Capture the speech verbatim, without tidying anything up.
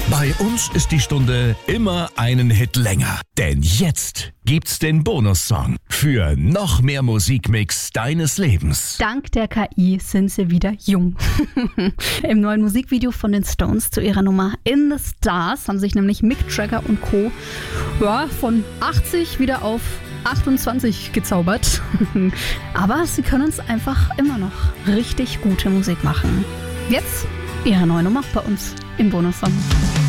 Bei uns ist die Stunde immer einen Hit länger. Denn jetzt gibt's den Bonussong für noch mehr Musikmix deines Lebens. Dank der K I sind sie wieder jung. Im neuen Musikvideo von den Stones zu ihrer Nummer In the Stars haben sich nämlich Mick Jagger und Co. Ja, von achtzig wieder auf achtundzwanzig gezaubert. Aber sie können es einfach immer noch richtig gute Musik machen. Jetzt ihre neue Nummer bei uns im Bonussong.